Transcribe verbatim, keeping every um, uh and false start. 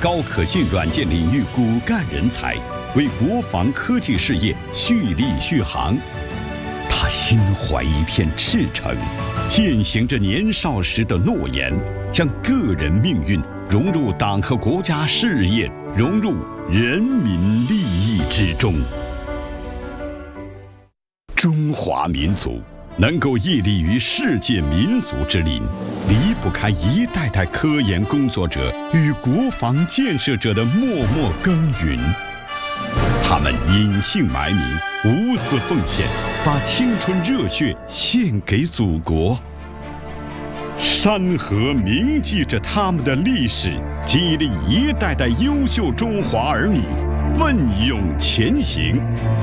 高可信软件领域骨干人才，为国防科技事业蓄力续航。他心怀一片赤诚，践行着年少时的诺言，将个人命运融入党和国家事业，融入人民利益之中。中华民族能够屹立于世界民族之林，离不开一代代科研工作者与国防建设者的默默耕耘。他们隐姓埋名，无私奉献，把青春热血献给祖国。山河铭记着他们的历史，激励一代代优秀中华儿女奋勇前行，